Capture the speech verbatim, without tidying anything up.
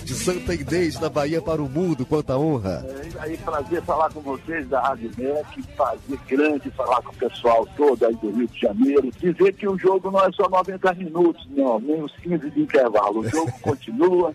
tarde, Santa Inês, da Bahia para o mundo, quanta honra. É, aí, prazer falar com vocês da Rádio M E C, prazer grande falar com o pessoal todo aí do Rio de Janeiro, dizer que o jogo não é só noventa minutos, não, nem os quinze de intervalo, o jogo continua,